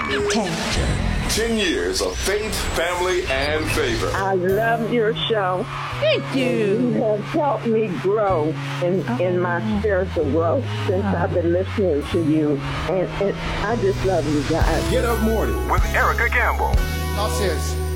10 years of faith, family, and favor. I love your show. Thank you. You have helped me grow in my spiritual growth since I've been listening to you. And I just love you guys. Get Up Morning with Erica Campbell. God says,